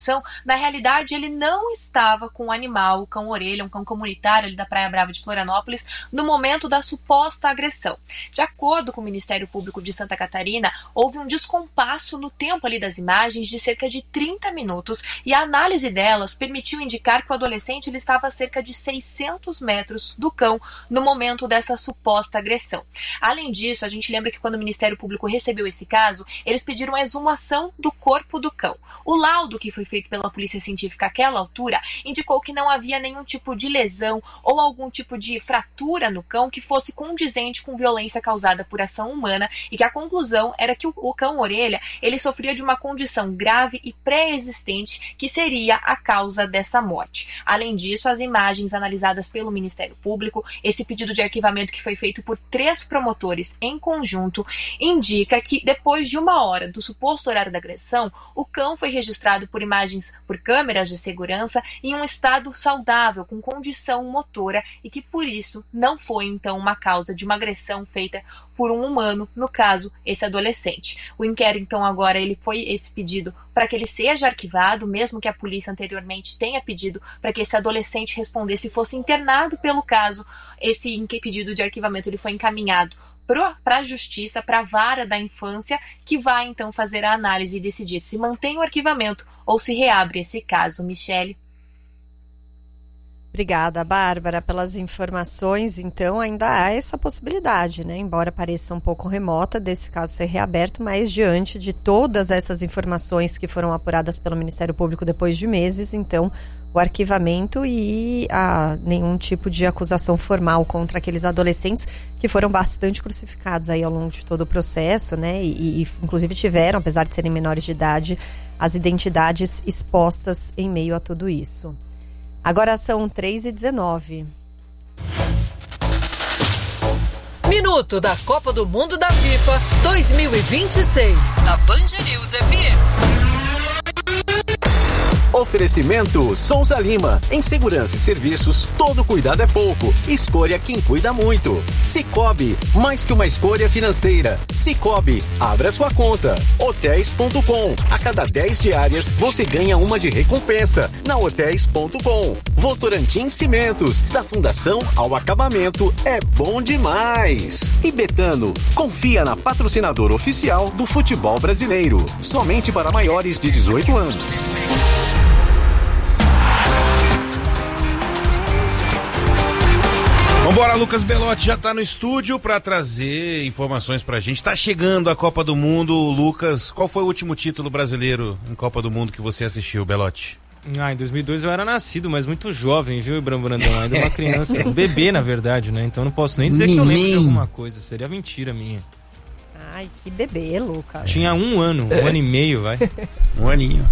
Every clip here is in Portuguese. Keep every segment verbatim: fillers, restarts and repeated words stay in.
Na realidade, ele não estava com o animal, o cão-orelha, um cão comunitário ali da Praia Brava de Florianópolis, no momento da suposta agressão. De acordo com o Ministério Público de Santa Catarina, houve um descompasso no tempo ali das imagens de cerca de trinta minutos e a análise delas permitiu indicar que o adolescente ele estava a cerca de seiscentos metros do cão no momento dessa suposta agressão. Além disso, a gente lembra que quando o Ministério Público recebeu esse caso, eles pediram a exumação do corpo do cão. O laudo que foi feito pela Polícia Científica àquela altura indicou que não havia nenhum tipo de lesão ou algum tipo de fratura no cão que fosse condizente com violência causada por ação humana e que a conclusão era que o, o cão-orelha ele sofria de uma condição grave e pré-existente que seria a causa dessa morte. Além disso, as imagens analisadas pelo Ministério Público, esse pedido de arquivamento que foi feito por três promotores em conjunto, indica que depois de uma hora do suposto horário da agressão, o cão foi registrado por imagens por câmeras de segurança em um estado saudável, com condição motora e que por isso não foi então uma causa de uma agressão feita por um humano, no caso, esse adolescente. O inquérito então agora ele foi esse pedido para que ele seja arquivado, mesmo que a polícia anteriormente tenha pedido para que esse adolescente respondesse e fosse internado pelo caso, esse pedido de arquivamento ele foi encaminhado para a justiça, para a vara da infância, que vai então fazer a análise e decidir se mantém o arquivamento ou se reabre esse caso. Michele. Obrigada, Bárbara, pelas informações. Então, ainda há essa possibilidade, né? Embora pareça um pouco remota desse caso ser reaberto, mas diante de todas essas informações que foram apuradas pelo Ministério Público depois de meses, então, o arquivamento e a, nenhum tipo de acusação formal contra aqueles adolescentes que foram bastante crucificados aí ao longo de todo o processo, né? E, e inclusive tiveram, apesar de serem menores de idade, as identidades expostas em meio a tudo isso. Agora são três e dezenove. Minuto da Copa do Mundo da FIFA dois mil e vinte e seis, na Band News F M. Oferecimento Souza Lima. Em segurança e serviços, todo cuidado é pouco. Escolha quem cuida muito. Sicoob, mais que uma escolha financeira. Sicoob, abra sua conta. Hotéis ponto com. A cada dez diárias, você ganha uma de recompensa. Na Hotéis ponto com. Votorantim Cimentos. Da fundação ao acabamento, é bom demais. E Betano, confia na patrocinadora oficial do futebol brasileiro. Somente para maiores de dezoito anos. Vambora, Lucas Belotti já tá no estúdio para trazer informações pra gente. Tá chegando a Copa do Mundo. Lucas, qual foi o último título brasileiro em Copa do Mundo que você assistiu, Belotti? Ah, em dois mil e dois eu era nascido, mas muito jovem, viu, Ibram Brandão? Ainda uma criança, um bebê, na verdade, né? Então não posso nem dizer Menino. que eu lembro de alguma coisa. Seria mentira minha. Ai, que bebê, Lucas. Tinha um ano, um ano e meio, vai. Um aninho.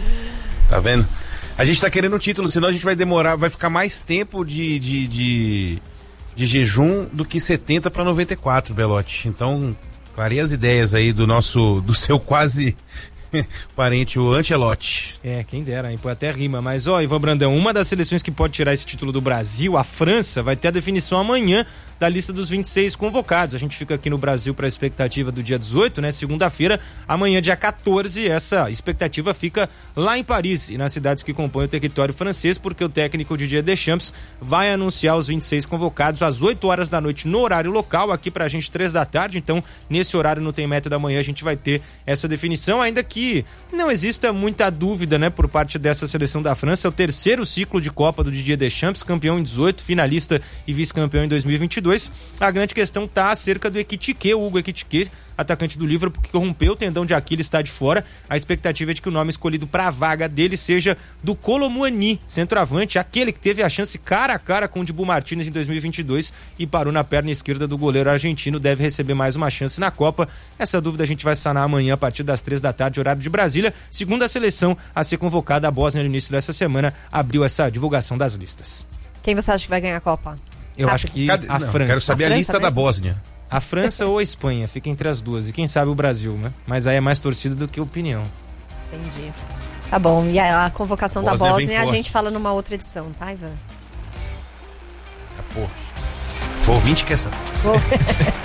Tá vendo? A gente tá querendo um título, senão a gente vai demorar, vai ficar mais tempo de... de, de... de jejum do que setenta para noventa e quatro, Belotti. Então, clarei as ideias aí do nosso, do seu quase parente, o Ancelotti. É, quem dera, hein? Pô, até rima. Mas, ó, Ivan Brandão, uma das seleções que pode tirar esse título do Brasil, a França, vai ter a definição amanhã da lista dos vinte e seis convocados. A gente fica aqui no Brasil para a expectativa do dia dezoito, né? Segunda-feira, amanhã dia quatorze, essa expectativa fica lá em Paris e nas cidades que compõem o território francês, porque o técnico Didier Deschamps vai anunciar os vinte e seis convocados às oito horas da noite no horário local, aqui pra gente três da tarde, então nesse horário no Tem Meta da Manhã a gente vai ter essa definição, ainda que não exista muita dúvida, né, por parte dessa seleção da França. É o terceiro ciclo de Copa do Didier Deschamps, campeão em dezoito, finalista e vice-campeão em dois mil e vinte e dois. A grande questão tá acerca do Ekitike, o Hugo Ekitike, atacante do Liverpool, que rompeu o tendão de Aquiles, está de fora. A expectativa é de que o nome escolhido para a vaga dele seja do Kolo Muani, centroavante, aquele que teve a chance cara a cara com o Dibu Martínez em dois mil e vinte e dois e parou na perna esquerda do goleiro argentino, deve receber mais uma chance na Copa. Essa dúvida a gente vai sanar amanhã a partir das três da tarde, horário de Brasília. Segunda seleção a ser convocada, a Bósnia no início dessa semana abriu essa divulgação das listas. Quem você acha que vai ganhar a Copa? Eu Rápido. acho que Cadê? a Não, França. Quero saber a a, França lista mesmo? da Bósnia. A França ou a Espanha, fica entre as duas. E quem sabe o Brasil, né? Mas aí é mais torcida do que opinião. Entendi. Tá bom, e a, a convocação Bósnia da Bósnia a forte. gente fala numa outra edição, tá, Ivan? Ah, porra. O ouvinte quer saber.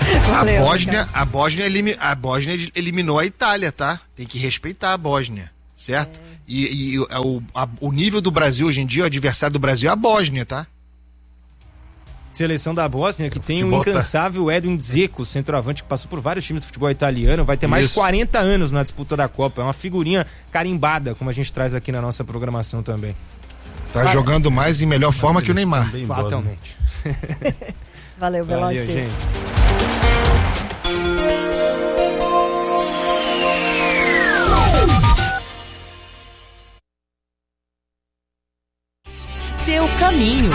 Valeu, a, Bósnia, a, Bósnia elimi, a Bósnia eliminou a Itália, tá? Tem que respeitar a Bósnia. certo? É. E, e o, a, o nível do Brasil hoje em dia, o adversário do Brasil é a Bósnia, tá? Seleção da Bósnia, que tem o um incansável Edwin Dzeko, centroavante que passou por vários times de futebol italiano, vai ter mais Isso. de quarenta anos na disputa da Copa. É uma figurinha carimbada, como a gente traz aqui na nossa programação também. Tá Valeu. jogando mais em melhor forma que o Neymar. Fatalmente. Valeu, Belotti. Valeu, gente. Seu caminho.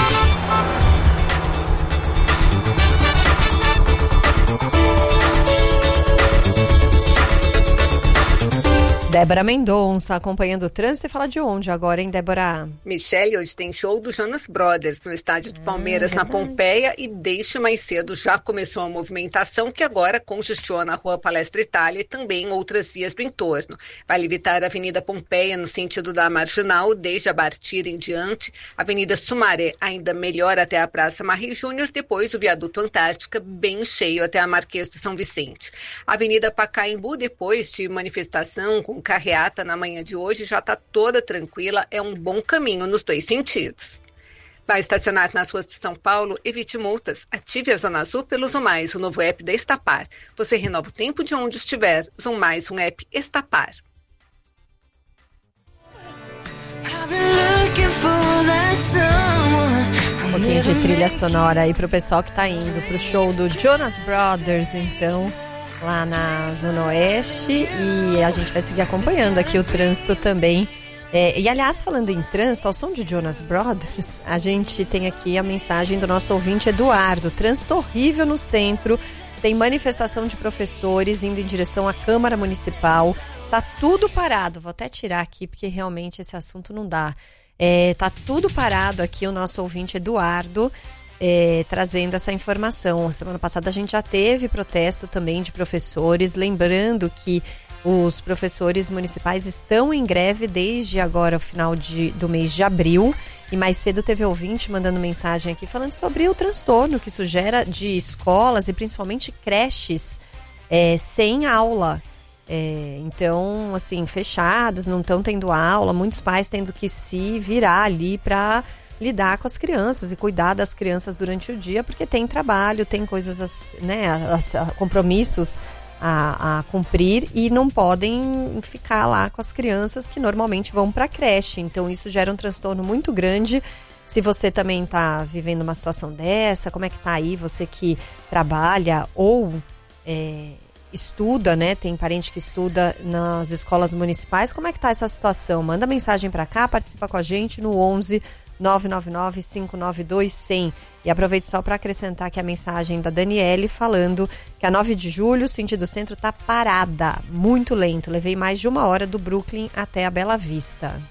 Débora Mendonça acompanhando o trânsito e fala de onde agora, hein, Débora? Michele, hoje tem show do Jonas Brothers no estádio do Palmeiras, é, na Pompeia, e desde mais cedo já começou a movimentação que agora congestiona a Rua Palestra Itália e também outras vias do entorno. Vai limitar a Avenida Pompeia no sentido da Marginal, desde a Bartira em diante, Avenida Sumaré ainda melhor até a Praça Marri Júnior, depois o Viaduto Antártica bem cheio até a Marquês de São Vicente. Avenida Pacaembu, depois de manifestação com carreata na manhã de hoje, já está toda tranquila, é um bom caminho nos dois sentidos. Vai estacionar nas ruas de São Paulo, evite multas, ative a Zona Azul pelo Zoom Mais, o novo app da Estapar. Você renova o tempo de onde estiver. Zoom Mais, um app Estapar. Um pouquinho de trilha sonora aí pro pessoal que tá indo pro show do Jonas Brothers, então, lá na Zona Oeste, e a gente vai seguir acompanhando aqui o trânsito também. É, e aliás, falando em trânsito, ao som de Jonas Brothers, a gente tem aqui a mensagem do nosso ouvinte Eduardo. Trânsito horrível no centro, tem manifestação de professores indo em direção à Câmara Municipal, tá tudo parado. Vou até tirar aqui porque realmente esse assunto não dá. É, tá tudo parado aqui, o nosso ouvinte Eduardo É, trazendo essa informação. Semana passada a gente já teve protesto também de professores, lembrando que os professores municipais estão em greve desde agora, o final de, do mês de abril, e mais cedo teve ouvinte mandando mensagem aqui falando sobre o transtorno que isso gera de escolas e principalmente creches é, sem aula. É, então, assim, fechadas, não estão tendo aula, muitos pais tendo que se virar ali para lidar com as crianças e cuidar das crianças durante o dia, porque tem trabalho, tem coisas, né, as, as, compromissos a, a cumprir e não podem ficar lá com as crianças que normalmente vão para a creche. Então isso gera um transtorno muito grande. Se você também está vivendo uma situação dessa, como é que tá aí, você que trabalha ou é, estuda, né, tem parente que estuda nas escolas municipais, como é que tá essa situação? Manda mensagem para cá, participa com a gente no onze nove nove nove, cinco nove dois, cem. E aproveito só para acrescentar que a mensagem da Daniele falando que a nove de julho, sentido centro, tá parada, muito lento. Levei mais de uma hora do Brooklyn até a Bela Vista.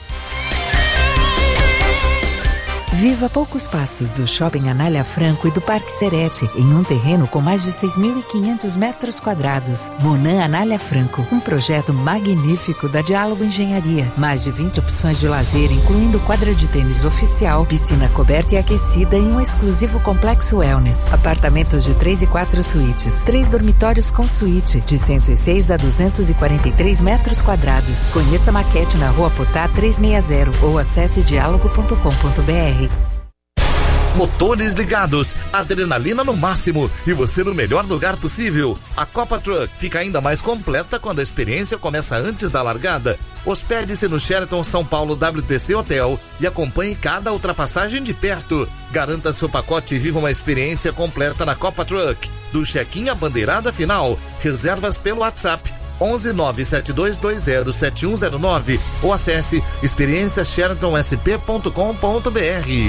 Viva a poucos passos do Shopping Anália Franco e do Parque Serete, em um terreno com mais de seis mil e quinhentos metros quadrados. Monan Anália Franco, um projeto magnífico da Diálogo Engenharia. Mais de vinte opções de lazer, incluindo quadra de tênis oficial, piscina coberta e aquecida e um exclusivo complexo wellness. Apartamentos de três e quatro suítes, três dormitórios com suíte, de cento e seis a duzentos e quarenta e três metros quadrados. Conheça a maquete na Rua Potá trezentos e sessenta ou acesse diálogo ponto com ponto br. Motores ligados, adrenalina no máximo e você no melhor lugar possível. A Copa Truck fica ainda mais completa quando a experiência começa antes da largada. Hospede-se no Sheraton São Paulo W T C Hotel e acompanhe cada ultrapassagem de perto. Garanta seu pacote e viva uma experiência completa na Copa Truck. Do check-in à bandeirada final. Reservas pelo WhatsApp onze nove sete dois dois zero sete um zero nove ou acesse experiência sheraton s p ponto com ponto br.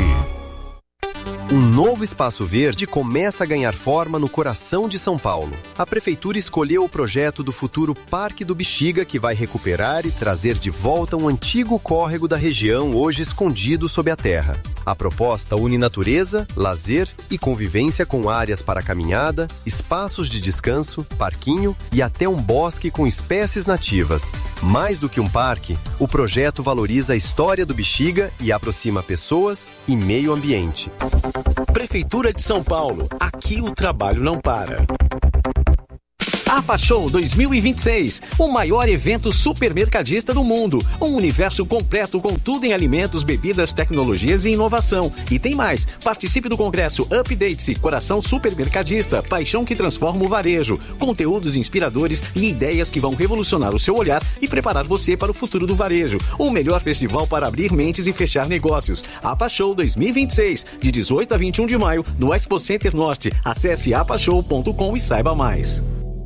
Um novo espaço verde começa a ganhar forma no coração de São Paulo. A Prefeitura escolheu o projeto do futuro Parque do Bexiga, que vai recuperar e trazer de volta um antigo córrego da região, hoje escondido sob a terra. A proposta une natureza, lazer e convivência com áreas para caminhada, espaços de descanso, parquinho e até um bosque com espécies nativas. Mais do que um parque, o projeto valoriza a história do Bexiga e aproxima pessoas e meio ambiente. Prefeitura de São Paulo, aqui o trabalho não para. APA Show dois mil e vinte e seis, o maior evento supermercadista do mundo. Um universo completo com tudo em alimentos, bebidas, tecnologias e inovação. E tem mais, participe do congresso Update-se, Coração Supermercadista, paixão que transforma o varejo. Conteúdos inspiradores e ideias que vão revolucionar o seu olhar e preparar você para o futuro do varejo. O melhor festival para abrir mentes e fechar negócios. APA Show dois mil e vinte e seis, de dezoito a vinte e um de maio, no Expo Center Norte. Acesse apashow ponto com e saiba mais.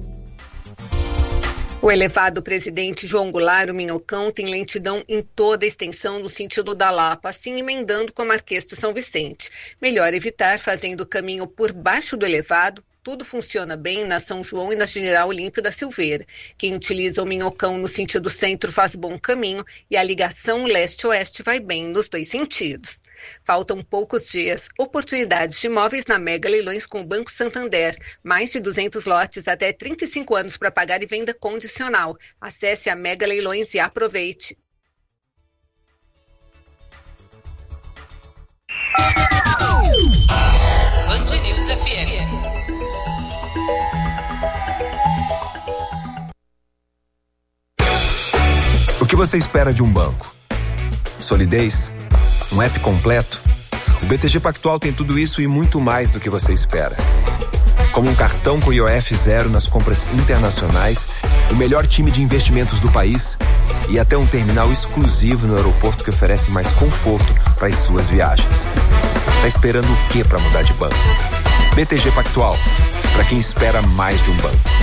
O elevado presidente João Goulart, o Minhocão, tem lentidão em toda a extensão no sentido da Lapa, assim emendando com a Marquês de São Vicente. Melhor evitar fazendo o caminho por baixo do elevado. Tudo funciona bem na São João e na General Olímpio da Silveira. Quem utiliza o Minhocão no sentido centro faz bom caminho e a ligação leste-oeste vai bem nos dois sentidos. Faltam poucos dias. Oportunidades de imóveis na Mega Leilões com o Banco Santander. Mais de duzentos lotes até trinta e cinco anos para pagar e venda condicional. Acesse a Mega Leilões e aproveite. Band News F M. O que você espera de um banco? Solidez? Um app completo? O B T G Pactual tem tudo isso e muito mais do que você espera. Como um cartão com I O F zero nas compras internacionais, o melhor time de investimentos do país e até um terminal exclusivo no aeroporto que oferece mais conforto para as suas viagens. Tá esperando o quê para mudar de banco? B T G Pactual, para quem espera mais de um banco.